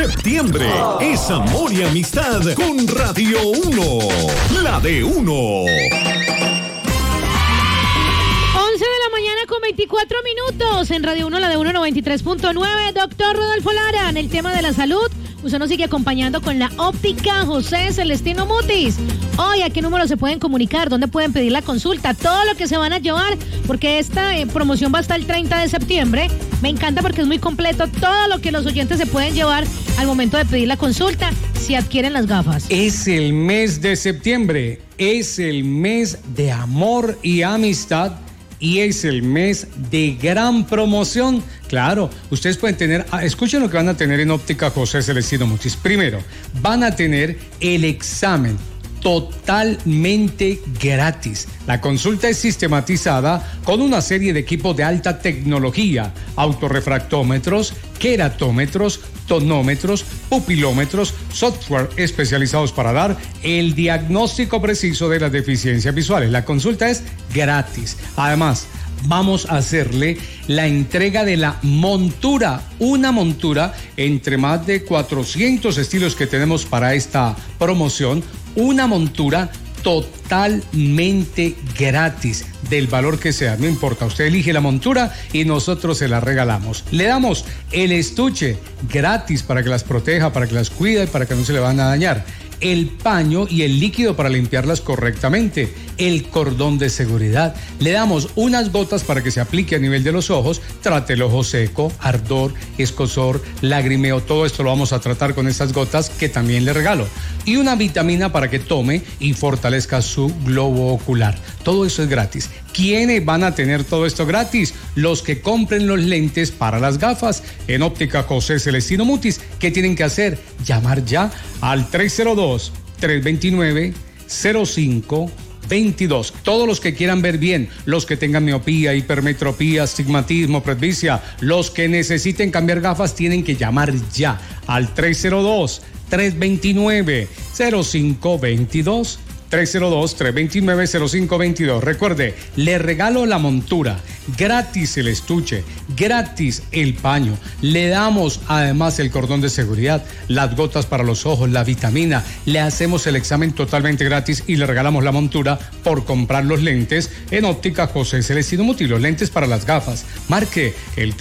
Septiembre es amor y amistad con Radio 1, la de 1. 24 minutos en Radio 1, la de 1, 93.9. Doctor Rodolfo Lara, en el tema de la salud, usted nos sigue acompañando con la óptica José Celestino Mutis. Hoy, ¿a qué número se pueden comunicar? ¿Dónde pueden pedir la consulta? Todo lo que se van a llevar, porque esta promoción va hasta el 30 de septiembre. Me encanta porque es muy completo todo lo que los oyentes se pueden llevar al momento de pedir la consulta si adquieren las gafas. Es el mes de septiembre, es el mes de amor y amistad. Y es el mes de gran promoción. Claro, ustedes pueden tener, escuchen lo que van a tener en óptica José Celestino Mutis. Primero, van a tener el examen totalmente gratis. La consulta es sistematizada con una serie de equipos de alta tecnología, autorrefractómetros, queratómetros, tonómetros, pupilómetros, software especializados para dar el diagnóstico preciso de las deficiencias visuales. La consulta es gratis. Además, vamos a hacerle la entrega de la montura, una montura entre más de 400 estilos que tenemos para esta promoción, una montura totalmente gratis, del valor que sea, no importa, usted elige la montura y nosotros se la regalamos. Le damos el estuche gratis para que las proteja, para que las cuide y para que no se le van a dañar. El paño y el líquido para limpiarlas correctamente, el cordón de seguridad. Le damos unas gotas para que se aplique a nivel de los ojos, trate el ojo seco, ardor, escozor, lagrimeo, todo esto lo vamos a tratar con estas gotas que también le regalo. Y una vitamina para que tome y fortalezca su globo ocular. Todo eso es gratis. ¿Quiénes van a tener todo esto gratis? Los que compren los lentes para las gafas en óptica José Celestino Mutis. ¿Qué tienen que hacer? Llamar ya al 302-329-0522. Todos los que quieran ver bien, los que tengan miopía, hipermetropía, astigmatismo, presbicia, los que necesiten cambiar gafas tienen que llamar ya al 302-329-0522. 302-329-0522. Recuerde, le regalo la montura, gratis el estuche, gratis el paño. Le damos además el cordón de seguridad, las gotas para los ojos, la vitamina. Le hacemos el examen totalmente gratis y le regalamos la montura por comprar los lentes en óptica José Celestino Mutis, los lentes para las gafas. Marque el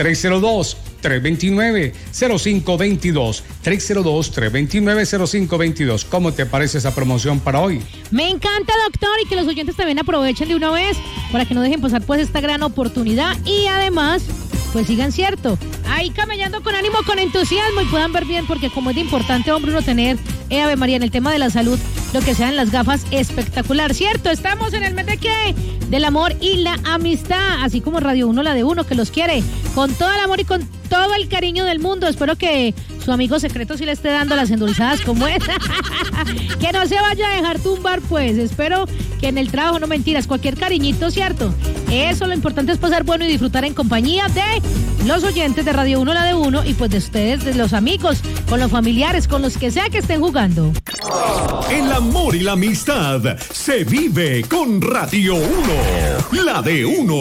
302-329-0522. 302-329-0522. ¿Cómo te parece esa promoción para hoy? Me encanta, doctor, y que los oyentes también aprovechen de una vez para que no dejen pasar pues esta gran oportunidad y además pues sigan cierto, ahí camellando con ánimo, con entusiasmo y puedan ver bien, porque como es de importante, hombre, uno tener, Ave María, en el tema de la salud, lo que sean las gafas, espectacular, ¿cierto? Estamos en el mes de ¿qué? Del amor y la amistad, así como Radio 1, la de 1, que los quiere con todo el amor y con todo el cariño del mundo. Espero que su amigo secreto sí le esté dando las endulzadas como es. Que no se vaya a dejar tumbar, pues. Espero que en el trabajo, no mentiras, cualquier cariñito, ¿cierto? Eso, lo importante es pasar bueno y disfrutar en compañía de los oyentes de Radio 1, la de 1, y pues de ustedes, de los amigos, con los familiares, con los que sea que estén jugando. El amor y la amistad se vive con Radio 1, la de 1.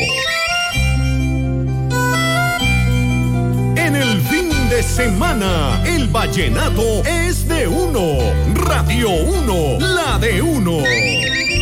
En el fin de semana, el vallenato es de 1. Radio 1, la de 1.